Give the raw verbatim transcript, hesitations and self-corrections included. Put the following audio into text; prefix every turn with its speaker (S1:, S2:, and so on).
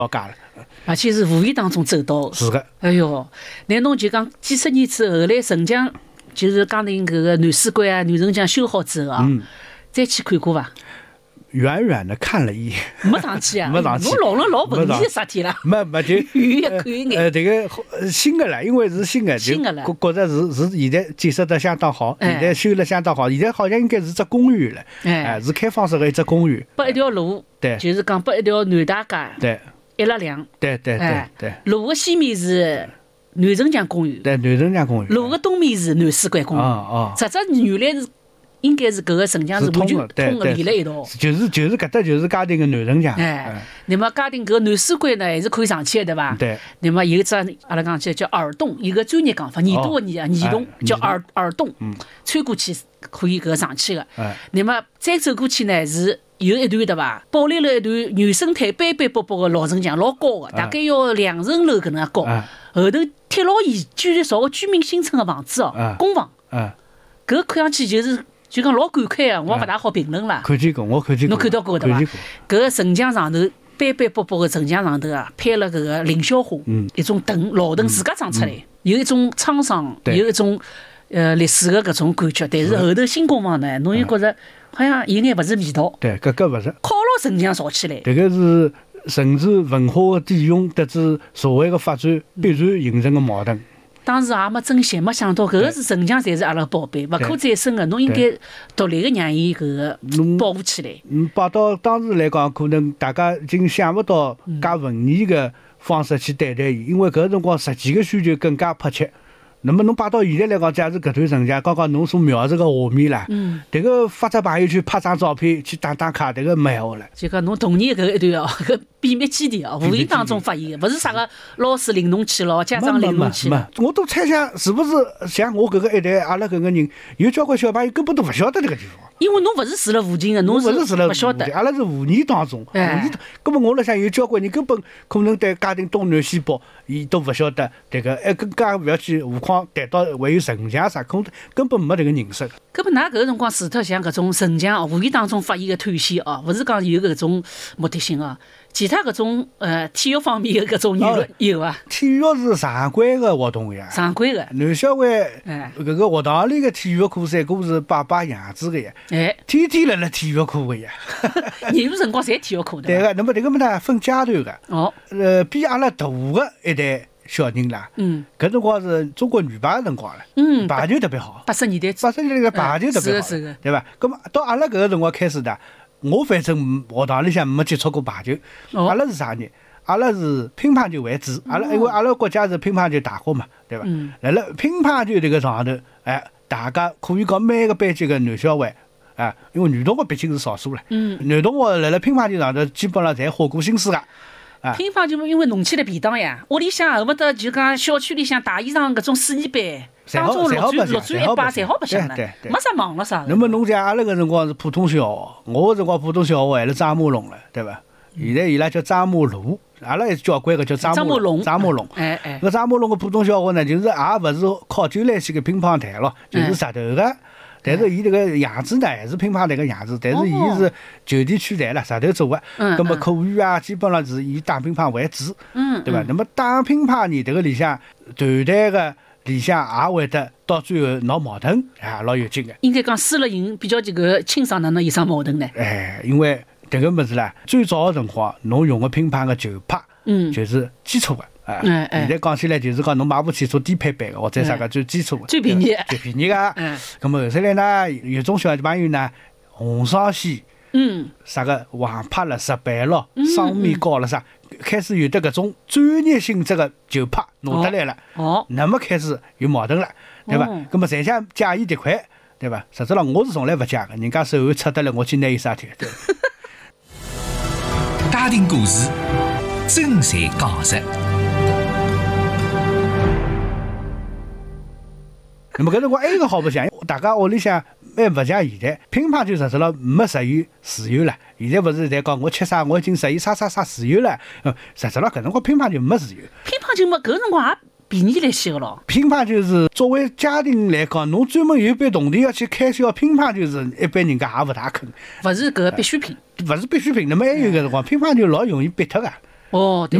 S1: 老家了，
S2: 而且是无意当中走到。
S1: 是的。
S2: 哎哟，那侬就讲几十年之后，后来城墙就是讲定搿个南水关啊、南城墙修好之后啊，
S1: 嗯，
S2: 再去看过伐？
S1: 远远的看了一眼，
S2: 没上去啊，
S1: 没上去
S2: 侬老了老文艺啥体啦？
S1: 没没就
S2: 远远看一眼。
S1: 呃，这个呃新的了，因为是新的，
S2: 新的了
S1: 就觉觉着是是现在建设得相当好，
S2: 哎
S1: 现在修了相当好，现在好像应该是只公寓了，
S2: 哎
S1: 哎，是开放式的一只公寓，
S2: 拨一条路，
S1: 对
S2: 就是讲拨一条南大街，
S1: 对
S2: 一拉两，
S1: 对对对
S2: 哎
S1: 对
S2: 路的西面是南城墙公园，
S1: 对，南城墙公寓，
S2: 路的东面是南水关公
S1: 啊
S2: 园。
S1: 啊，
S2: 实质原来是应该是搿个城墙是完全
S1: 的，对
S2: 通的
S1: 对，
S2: 连了一道。
S1: 就是就是搿搭就是嘉定的南城墙，
S2: 哎，那么嘉定搿南水关呢，还是可以上去的，对伐？
S1: 对。
S2: 那么有一只阿拉讲起叫耳洞，一个专业讲法，耳朵的耳啊，耳洞叫耳耳洞，穿过去可以搿个上去的。那么再走过去呢，是有一段对伐？保留了一段原生态斑斑驳驳的老城墙，老高的，大概要两层楼搿能介高。后头贴牢伊居然造个居民新村的房子哦，公房。
S1: 嗯，
S2: 搿看上去就是就讲老感慨啊，我勿大好评论啦。
S1: 看见过，我看见过。
S2: 侬看到过对伐？搿个城墙上头斑斑驳驳的城墙上头啊，配了搿个凌霄花，一种藤老藤自家长出来，有一种沧桑，有一种呃历史的搿种感觉。但是后头新公房呢，侬又觉着好像有眼勿是味道。
S1: 对，搿个勿是。
S2: 靠牢城墙造起来。
S1: 迭个是城市文化的底蕴，得知社会的发展必然形成的矛盾。
S2: 当时也没珍惜，没想到搿个是城墙，侪是阿拉宝贝，勿可再生的。侬应该独立的让伊搿个保护起来。
S1: 嗯，摆到当时来讲，可能大家已经想勿到介文艺的方式去对待伊，因为搿辰光实际的需求更加迫切。那么侬摆到现在来讲，假如搿段城墙，刚刚侬所描述个画面啦，嗯，迭个发只朋友圈拍张照片去打打卡，迭个没闲话了。
S2: 就讲侬童年搿一段哦，搿秘密基地哦，无意当中发现的，勿是啥个老师领侬去咯，家长领侬去
S1: 了。我都猜想是不是像我搿个一代，阿拉搿个人有交关小朋友根本都勿晓得迭个地方。
S2: 因为侬勿是住辣附近的，侬是勿晓得。
S1: 阿拉是无意当中，无意。根本我辣想有交关人根本可能对嘉定东南西北，伊都勿晓得迭个，还更加勿要去，何况谈到还有城墙啥，根根本没迭个认识。
S2: 搿么㑚搿个辰光除脱像搿种城墙哦，无意当中发现个探险哦，勿是讲有搿种目的性哦。其他搿种呃体育方面的搿种娱乐有啊？
S1: 体育是常规的活动呀。
S2: 常规的。
S1: 南小湾搿个学堂里个体育课三哥是摆摆样子个呀。
S2: 哎。
S1: 天天辣辣体育课个呀。
S2: 业余辰光侪体育课
S1: 对个，那么迭个么呢分阶段个。
S2: 哦。
S1: 呃，比阿拉大个一代小人啦。嗯。搿辰光是中国女排个辰光了。嗯。排球特别好。
S2: 八十年代。
S1: 八十年代个排球特别好。
S2: 是是。
S1: 对伐？搿么到阿拉搿个辰光开始的。我反正学堂里向没接触过排球，阿拉是啥呢？阿拉是乒乓球为主，阿拉因为阿拉国家是乒乓球大国嘛，对伐？辣辣乒乓球迭个场头，哎，大家可以讲每个班级个男小孩，啊，因为女同学毕竟是少数了，男同学辣辣乒乓球场头基本上侪花过心思个。啊，
S2: 乒乓球因为弄起来便当呀，屋里向恨不得就讲小区里向大衣裳搿种水泥板，当中绿砖绿砖一摆，侪好白相了，没啥忙了啥。
S1: 那么侬像阿拉搿辰光是普通小学，我个辰光普通小学还是张马龙了，对伐？现在伊拉叫张马路，阿拉还是交关个叫张马龙。张马龙，
S2: 哎哎。
S1: 搿张马龙个普通小学呢，就是也勿是考究来些个乒乓台咯，就是石头个。但是伊迭个样子呢，还是乒乓台个样子，但是伊是就地取材了，石头做个。嗯。咁么课余啊，基本上是以打乒乓为主。嗯。对伐？那么打乒乓呢，迭个里向团队个里向也会得到最后闹矛盾，啊，老有劲个。
S2: 应该讲输了赢比较这个清爽，哪能有啥矛盾呢？
S1: 哎，因为迭个物事啦，最早个辰光，侬用个乒乓个球拍，嗯，就是基础个。啊，现在讲起来就是讲侬买部汽车低配版个，或者啥个最基础个，
S2: 最便宜，
S1: 最便宜个。嗯。咁么后头来呢，有种小朋友呢，红双线，嗯，啥个横拍了、石板咯、双面高了啥，开始有得搿种专业性质个球拍弄得来了。哦。那么开始有矛盾了，对伐？咁么侪想借伊迭块，对伐？实质上我是从来勿借个，人家手腕出得来，我去拿伊啥体？对。
S3: 家庭故事，真侪讲实。
S1: 那么搿辰光还有个好白相，大家屋里向还勿像现在，乒乓球实质上没实现自由了。现在勿是在讲我吃啥，我已经实现啥啥啥自由了。实质上搿辰光乒乓球没自由。
S2: 乒乓球嘛，搿辰光也便宜来些个咯。
S1: 乒乓球是作为家庭来讲，侬专门有一笔铜钿要去开销，乒乓球是一般人家也勿大肯。
S2: 勿是搿个必需品。
S1: 勿是必需品，那么还有个辰光，乒乓球老容易憋脱个。
S2: 哦。